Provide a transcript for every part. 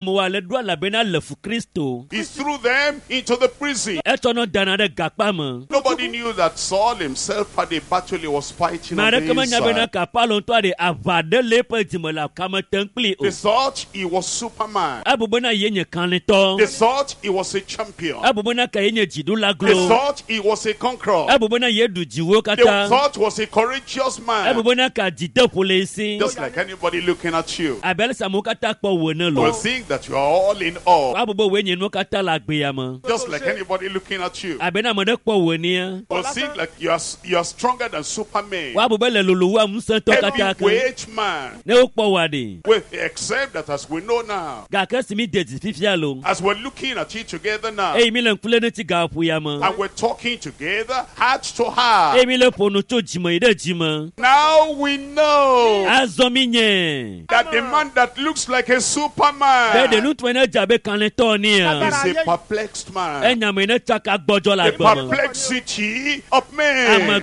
He threw them into the prison. Nobody knew that Saul himself had a battle he was fighting on the inside. They thought he was Superman. They thought he was a champion. They thought he was a conqueror. They thought he was a courageous man. Just like anybody looking at you will think that you are all in awe. Just like anybody looking at you will think like you are stronger than Superman. Heavyweight man. Except that as we know now, as we're looking at it together now, and we're talking together heart to heart, now we know that the man that looks like a Superman is a perplexed man. The perplexity of men.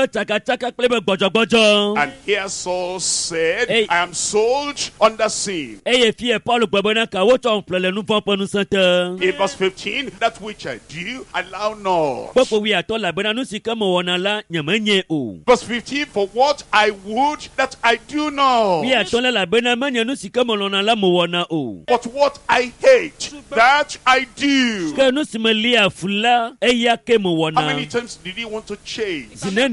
And here Saul said, I am sold under sin. In verse 15, that which I do, allow not. Verse 15, for what I would that I do not. But what I hate, that I do. How many times did he want to change? How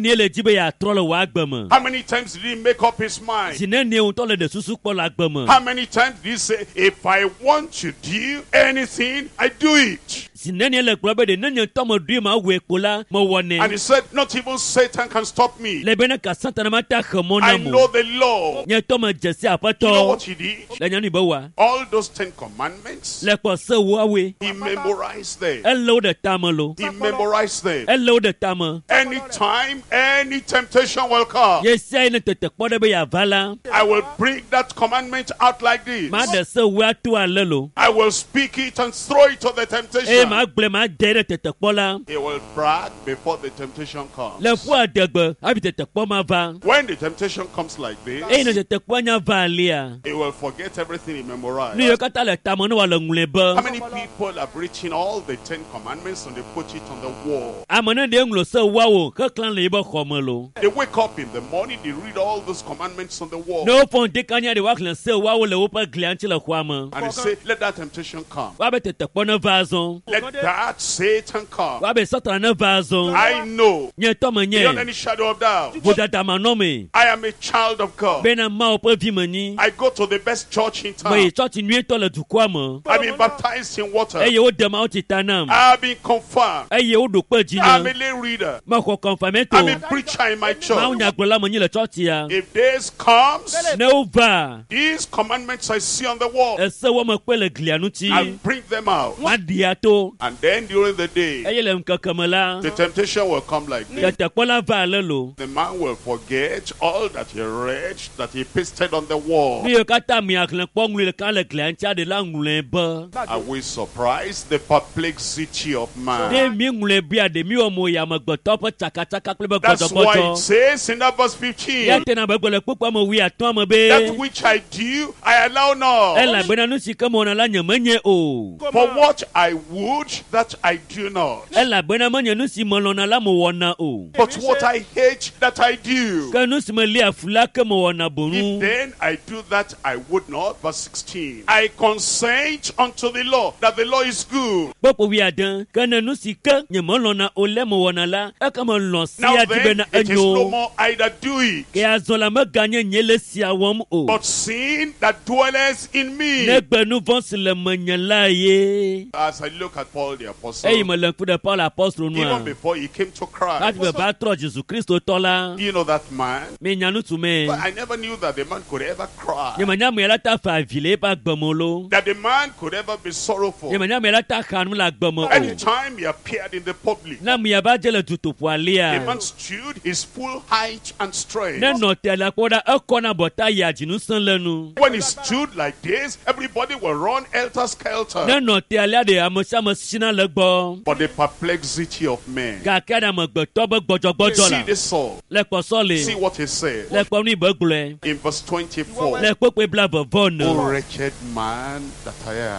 many times did he make up his mind? How many times did he say, if I want to do anything, I do it? And he said, not even Satan can stop me. I know the law. You know what he did? All those 10 commandments, he memorized them. He memorized them. Anytime any temptation will come, I will bring that commandment out like this. I will speak it and throw it to the temptation. He will brag before the temptation comes. When the temptation comes like this, he will forget everything he memorized. How many people have written all the 10 commandments and they put it on the wall? They wake up in the morning, they read all those commandments on the wall. And they say, let that temptation come. Let that Satan come. I know beyond any shadow of doubt I am a child of God. I go to the best church in town. I've been baptized in water. I've been confirmed. I'm a lay reader. I'm a preacher in my church. If this comes, these commandments I see on the wall, I'll bring them out. And then during the day, the temptation will come like this. The man will forget all that he read, that he pasted on the wall. Are we surprised? The perplexity of man. That's why it says in that verse 15, that which I do, I allow not. For what I would, that I do not. But what I hate, that I do. If then I do that I would not. Verse 16. I consent unto the law, that the law is good. Now then, it is no more I that do it, but sin that dwelleth in me. As I look at Paul the Apostle, even before he came to Christ, you know that man? But I never knew that the man could ever cry. That the man could ever be sorrowful. Anytime he appeared in the public, the man stood his full height and strength. When he stood like this, everybody will run helter-skelter. But the perplexity of men. You see this Saul. See what he said. In verse 24. Oh, wretched man that I am.